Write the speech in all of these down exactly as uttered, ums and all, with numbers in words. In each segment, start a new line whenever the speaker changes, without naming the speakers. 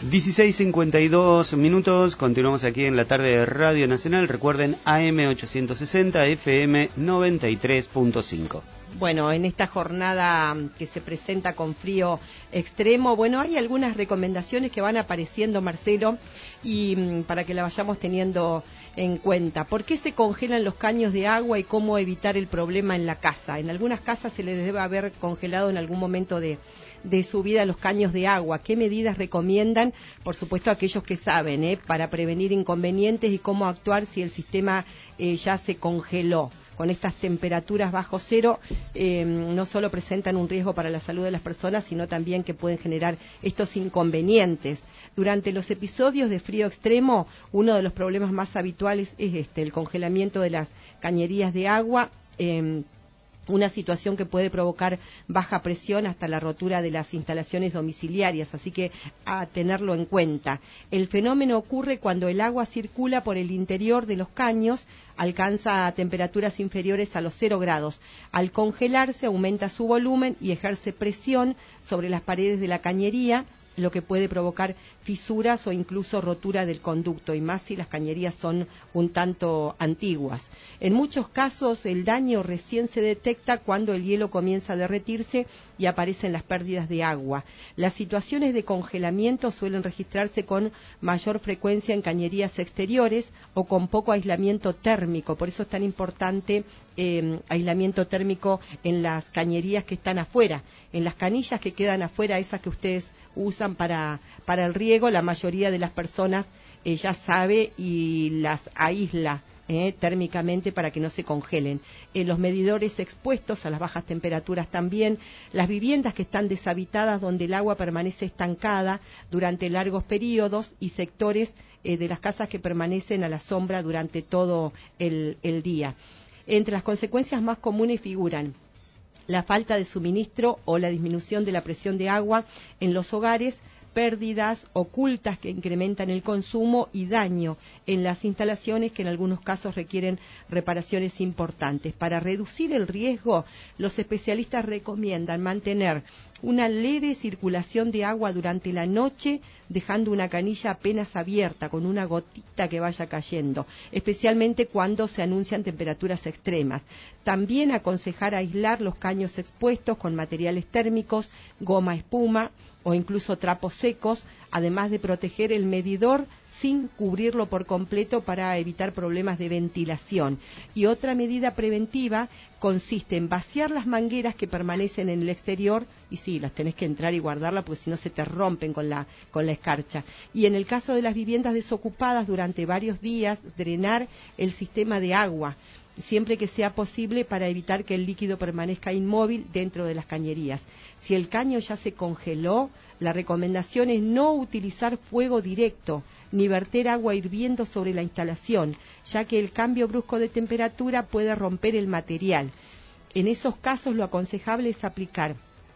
dieciséis cincuenta y dos minutos, continuamos aquí en la tarde de Radio Nacional. Recuerden, A M ochocientos sesenta, F M noventa y tres punto cinco.
Bueno, en esta jornada que se presenta con frío extremo, bueno, hay algunas recomendaciones que van apareciendo, Marcelo, y mm, para que la vayamos teniendo en cuenta. ¿Por qué se congelan los caños de agua y cómo evitar el problema en la casa? En algunas casas se les debe haber congelado en algún momento de, de su vida los caños de agua. ¿Qué medidas recomiendan? Por supuesto, aquellos que saben, ¿eh? para prevenir inconvenientes y cómo actuar si el sistema eh, ya se congeló. Con estas temperaturas bajo cero, eh, no solo presentan un riesgo para la salud de las personas, sino también que pueden generar estos inconvenientes. Durante los episodios de frío extremo, uno de los problemas más habituales es este, el congelamiento de las cañerías de agua, eh, una situación que puede provocar baja presión hasta la rotura de las instalaciones domiciliarias, así que a tenerlo en cuenta. El fenómeno ocurre cuando el agua circula por el interior de los caños, alcanza temperaturas inferiores a los cero grados. Al congelarse aumenta su volumen y ejerce presión sobre las paredes de la cañería, lo que puede provocar fisuras o incluso rotura del conducto, y más si las cañerías son un tanto antiguas. En muchos casos el daño recién se detecta cuando el hielo comienza a derretirse y aparecen las pérdidas de agua. Las situaciones de congelamiento suelen registrarse con mayor frecuencia en cañerías exteriores o con poco aislamiento térmico, por eso es tan importante eh, aislamiento térmico en las cañerías que están afuera, en las canillas que quedan afuera, esas que ustedes usan para, para el riego, la mayoría de las personas eh, ya sabe y las aísla eh, térmicamente para que no se congelen. Eh, los medidores expuestos a las bajas temperaturas también, las viviendas que están deshabitadas donde el agua permanece estancada durante largos periodos y sectores eh, de las casas que permanecen a la sombra durante todo el, el día. Entre las consecuencias más comunes figuran la falta de suministro o la disminución de la presión de agua en los hogares, pérdidas ocultas que incrementan el consumo y daño en las instalaciones que en algunos casos requieren reparaciones importantes. Para reducir el riesgo, los especialistas recomiendan mantener una leve circulación de agua durante la noche, dejando una canilla apenas abierta con una gotita que vaya cayendo, especialmente cuando se anuncian temperaturas extremas. También aconsejar aislar los caños expuestos con materiales térmicos, goma espuma o incluso trapos secos, además de proteger el medidor sin cubrirlo por completo para evitar problemas de ventilación. Y otra medida preventiva consiste en vaciar las mangueras que permanecen en el exterior, y sí, las tenés que entrar y guardarlas porque si no se te rompen con la, con la escarcha. Y en el caso de las viviendas desocupadas, durante varios días, drenar el sistema de agua, siempre que sea posible, para evitar que el líquido permanezca inmóvil dentro de las cañerías. Si el caño ya se congeló, la recomendación es no utilizar fuego directo, ni verter agua hirviendo sobre la instalación, ya que el cambio brusco de temperatura puede romper el material. En esos casos lo aconsejable es aplicar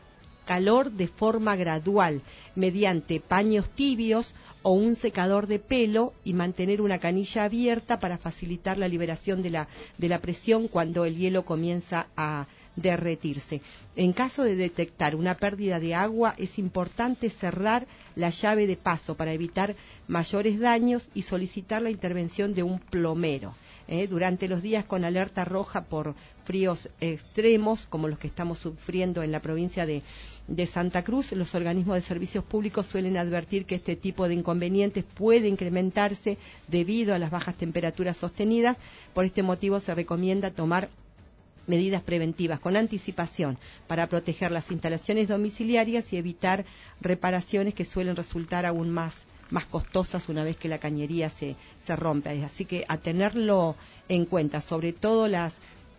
calor de forma gradual, mediante paños tibios o un secador de pelo, y mantener una canilla abierta para facilitar la liberación de la, de la presión cuando el hielo comienza a derretirse. En caso de detectar una pérdida de agua, es importante cerrar la llave de paso para evitar mayores daños y solicitar la intervención de un plomero. Eh, durante los días con alerta roja por fríos extremos, como los que estamos sufriendo en la provincia de, de Santa Cruz, los organismos de servicios públicos suelen advertir que este tipo de inconvenientes puede incrementarse debido a las bajas temperaturas sostenidas. Por este motivo se recomienda tomar medidas preventivas con anticipación para proteger las instalaciones domiciliarias y evitar reparaciones que suelen resultar aún más más costosas una vez que la cañería se, se rompe. Así que a tenerlo en cuenta, sobre todo las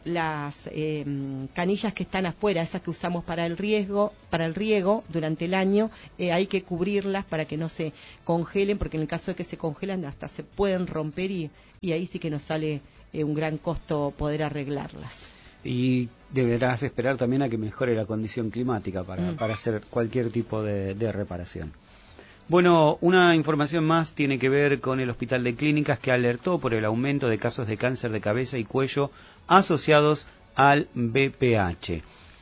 las eh, canillas que están afuera, esas que usamos para el riego, para el riego durante el año, eh, hay que cubrirlas para que no se congelen, porque en el caso de que se congelan hasta se pueden romper y, y ahí sí que nos sale eh, un gran costo poder arreglarlas.
Y deberás esperar también a que mejore la condición climática para, mm. para hacer cualquier tipo de, de reparación. Bueno, una información más tiene que ver con el Hospital de Clínicas, que alertó por el aumento de casos de cáncer de cabeza y cuello asociados al B P H.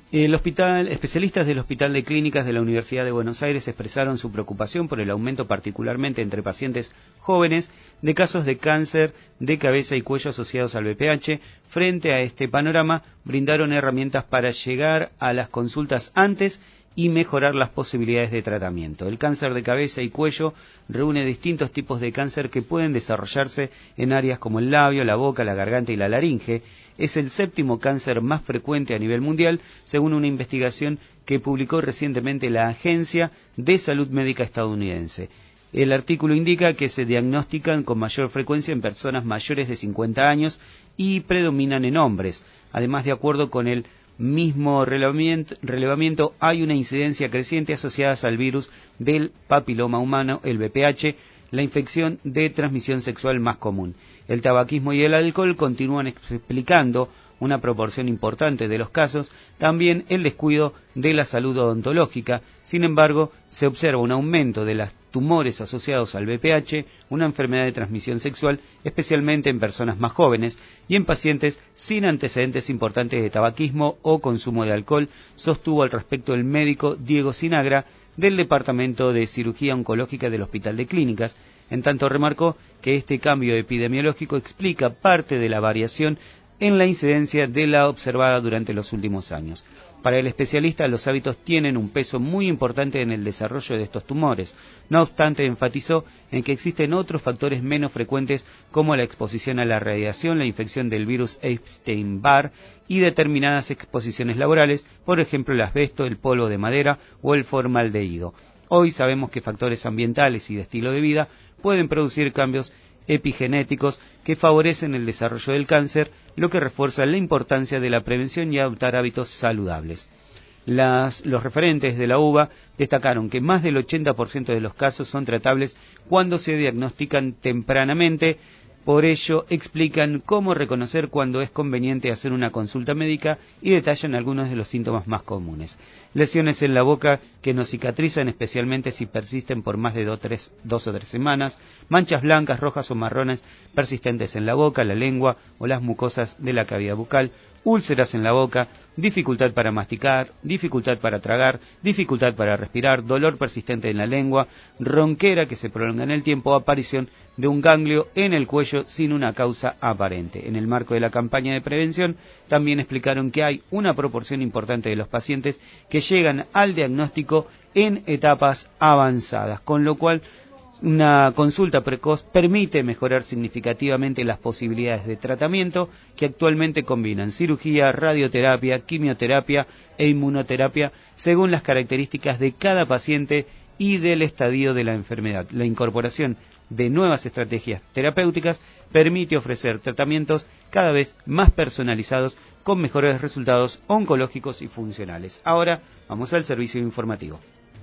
El hospital, especialistas del Hospital de Clínicas de la Universidad de Buenos Aires expresaron su preocupación por el aumento, particularmente entre pacientes jóvenes, de casos de cáncer de cabeza y cuello asociados al V P H. Frente a este panorama, brindaron herramientas para llegar a las consultas antes y mejorar las posibilidades de tratamiento. El cáncer de cabeza y cuello reúne distintos tipos de cáncer que pueden desarrollarse en áreas como el labio, la boca, la garganta y la laringe. Es el séptimo cáncer más frecuente a nivel mundial, según una investigación que publicó recientemente la Agencia de Salud Médica estadounidense. El artículo indica que se diagnostican con mayor frecuencia en personas mayores de cincuenta años y predominan en hombres. Además, de acuerdo con el mismo relevamiento, relevamiento, hay una incidencia creciente asociada al virus del papiloma humano, el V P H, la infección de transmisión sexual más común. El tabaquismo y el alcohol continúan explicando una proporción importante de los casos, también el descuido de la salud odontológica. Sin embargo, se observa un aumento de los tumores asociados al V P H, una enfermedad de transmisión sexual, especialmente en personas más jóvenes y en pacientes sin antecedentes importantes de tabaquismo o consumo de alcohol, sostuvo al respecto el médico Diego Sinagra del Departamento de Cirugía Oncológica del Hospital de Clínicas. En tanto, remarcó que este cambio epidemiológico explica parte de la variación en la incidencia de la observada durante los últimos años. Para el especialista, los hábitos tienen un peso muy importante en el desarrollo de estos tumores. No obstante, enfatizó en que existen otros factores menos frecuentes como la exposición a la radiación, la infección del virus Epstein-Barr y determinadas exposiciones laborales, por ejemplo el asbesto, el polvo de madera o el formaldehído. Hoy sabemos que factores ambientales y de estilo de vida pueden producir cambios epigenéticos que favorecen el desarrollo del cáncer, lo que refuerza la importancia de la prevención y adoptar hábitos saludables. Las, los referentes de la U B A destacaron que más del ochenta por ciento de los casos son tratables cuando se diagnostican tempranamente. Por ello, explican cómo reconocer cuando es conveniente hacer una consulta médica y detallan algunos de los síntomas más comunes. Lesiones en la boca que no cicatrizan, especialmente si persisten por más de dos, tres, dos o tres semanas, manchas blancas, rojas o marrones persistentes en la boca, la lengua o las mucosas de la cavidad bucal, úlceras en la boca, dificultad para masticar, dificultad para tragar, dificultad para respirar, dolor persistente en la lengua, ronquera que se prolonga en el tiempo, aparición de un ganglio en el cuello sin una causa aparente. En el marco de la campaña de prevención, también explicaron que hay una proporción importante de los pacientes que llegan al diagnóstico en etapas avanzadas, con lo cual una consulta precoz permite mejorar significativamente las posibilidades de tratamiento que actualmente combinan cirugía, radioterapia, quimioterapia e inmunoterapia según las características de cada paciente y del estadio de la enfermedad. La incorporación de nuevas estrategias terapéuticas permite ofrecer tratamientos cada vez más personalizados con mejores resultados oncológicos y funcionales. Ahora vamos al servicio informativo.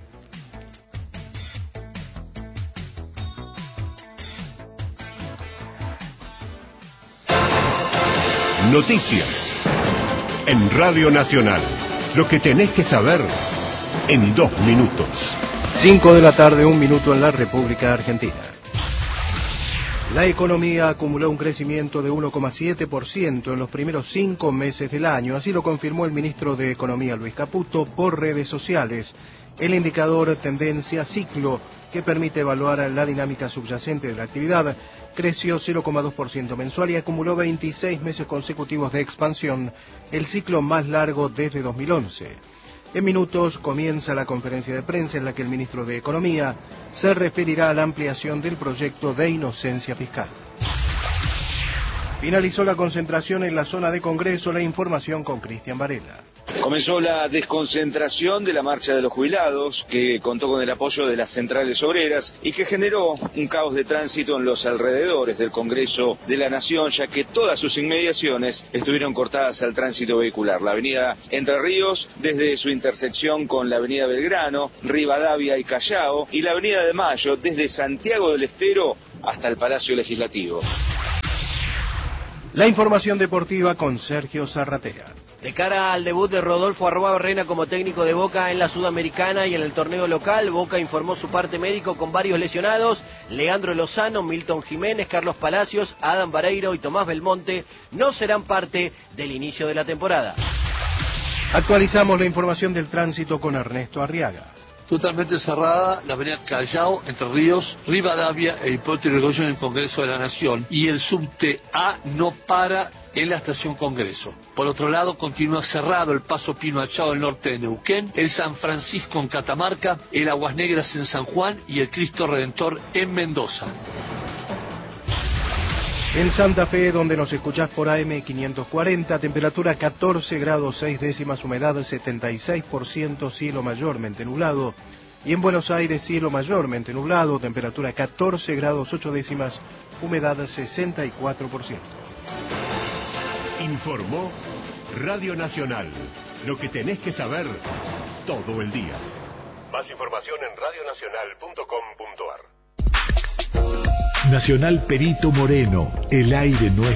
Noticias en Radio Nacional. Lo que tenés que saber en dos minutos.
Cinco de la tarde, un minuto en la República Argentina. La economía acumuló un crecimiento de uno coma siete por ciento en los primeros cinco meses del año. Así lo confirmó el ministro de Economía, Luis Caputo, por redes sociales. El indicador tendencia ciclo, que permite evaluar la dinámica subyacente de la actividad, creció cero coma dos por ciento mensual y acumuló veintiséis meses consecutivos de expansión, el ciclo más largo desde dos mil once. En minutos comienza la conferencia de prensa en la que el ministro de Economía se referirá a la ampliación del proyecto de inocencia fiscal. Finalizó la concentración en la zona de Congreso. La información con Cristian Varela.
Comenzó la desconcentración de la marcha de los jubilados, que contó con el apoyo de las centrales obreras y que generó un caos de tránsito en los alrededores del Congreso de la Nación, ya que todas sus inmediaciones estuvieron cortadas al tránsito vehicular. La avenida Entre Ríos, desde su intersección con la avenida Belgrano, Rivadavia y Callao, y la avenida de Mayo, desde Santiago del Estero hasta el Palacio Legislativo.
La información deportiva con Sergio Zarratea.
De cara al debut de Rodolfo Arruabarrena como técnico de Boca en la Sudamericana y en el torneo local, Boca informó su parte médico con varios lesionados. Leandro Lozano, Milton Jiménez, Carlos Palacios, Adam Vareiro y Tomás Belmonte no serán parte del inicio de la temporada.
Actualizamos la información del tránsito con Ernesto Arriaga.
Totalmente cerrada la avenida Callao, Entre Ríos, Rivadavia e Hipólito Yrigoyen en el Congreso de la Nación. Y el subte A no para en la estación Congreso. Por otro lado, continúa cerrado el paso Pino Achado del norte de Neuquén, el San Francisco en Catamarca, el Aguas Negras en San Juan y el Cristo Redentor en Mendoza.
En Santa Fe, donde nos escuchás por A M quinientos cuarenta, temperatura catorce grados seis décimas, humedad setenta y seis por ciento, cielo mayormente nublado. Y en Buenos Aires, cielo mayormente nublado, temperatura catorce grados ocho décimas, humedad sesenta y cuatro por ciento.
Informó Radio Nacional. Lo que tenés que saber todo el día. Más información en radio nacional punto com punto a r.
Nacional Perito Moreno, el aire no es